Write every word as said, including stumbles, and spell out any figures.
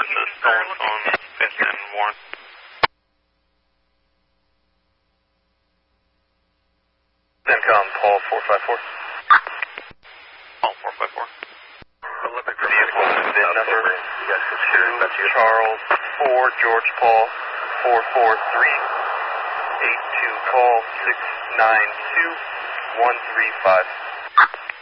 This is stolen phone, fifth and Warren. CENTCOM, Paul four five four. Paul four five four. Vehicle VIN number two Charles four George Paul four four three eight two Paul six nine two one three five.